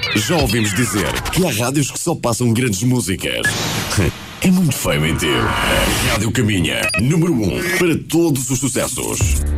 Já ouvimos dizer que há rádios que só passam grandes músicas. É muito feio em teu. A Rádio Caminha, número 1 para todos os sucessos.